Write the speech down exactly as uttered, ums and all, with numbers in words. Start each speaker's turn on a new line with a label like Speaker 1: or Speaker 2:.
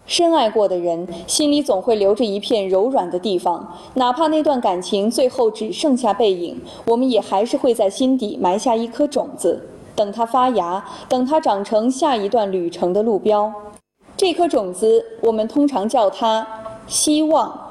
Speaker 1: 深爱过的人，心里总会留着一片柔软的地方，哪怕那段感情最后只剩下背影，我们也还是会在心底埋下一颗种子，等它发芽，等它长成下一段旅程的路标。这颗种子，我们通常叫它希望。